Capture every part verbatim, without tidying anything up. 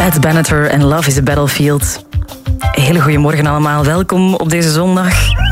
Ed Banneter en Love is a Battlefield. Hele goedemorgen allemaal, welkom op deze zondag.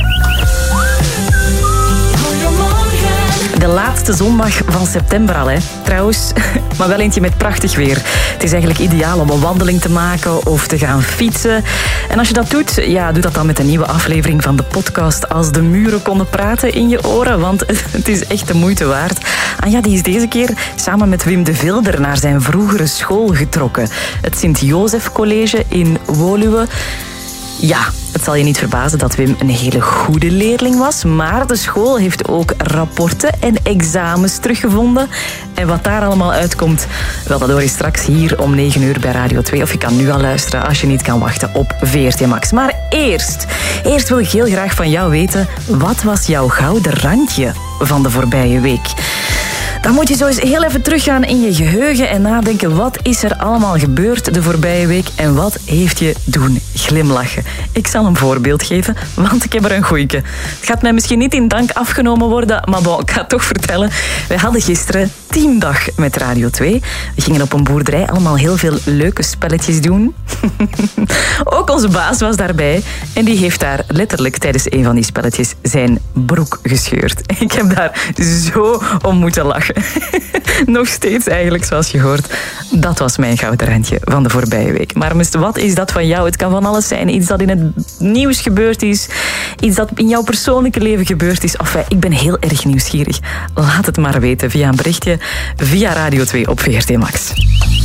De laatste zondag van september al, hè. Trouwens, maar wel eentje met prachtig weer. Het is eigenlijk ideaal om een wandeling te maken of te gaan fietsen. En als je dat doet, ja, doe dat dan met een nieuwe aflevering van de podcast Als de muren konden praten in je oren, want het is echt de moeite waard. Ah ja, die is deze keer samen met Wim de Vilder naar zijn vroegere school getrokken. Het Sint-Jozef College in Woluwe. Ja, het zal je niet verbazen dat Wim een hele goede leerling was, maar de school heeft ook rapporten en examens teruggevonden. En wat daar allemaal uitkomt, wel, dat hoor je straks hier om negen uur bij Radio twee. Of je kan nu al luisteren als je niet kan wachten op V R T Max. Maar eerst, eerst wil ik heel graag van jou weten, wat was jouw gouden randje van de voorbije week? Dan moet je zo eens heel even teruggaan in je geheugen en nadenken, wat is er allemaal gebeurd de voorbije week en wat heeft je doen glimlachen? Ik zal een voorbeeld geven, want ik heb er een goeieke. Het gaat mij misschien niet in dank afgenomen worden, maar bon, ik ga het toch vertellen. Wij hadden gisteren teamdag met Radio twee. We gingen op een boerderij allemaal heel veel leuke spelletjes doen. Ook onze baas was daarbij en die heeft daar letterlijk tijdens een van die spelletjes zijn broek gescheurd. Ik heb daar zo om moeten lachen. Nog steeds eigenlijk, zoals je hoort. Dat was mijn gouden randje van de voorbije week. Maar Mist, wat is dat van jou? Het kan van alles zijn. Iets dat in het nieuws gebeurd is. Iets dat in jouw persoonlijke leven gebeurd is. Of ik ben heel erg nieuwsgierig. Laat het maar weten via een berichtje via Radio twee op V R T Max.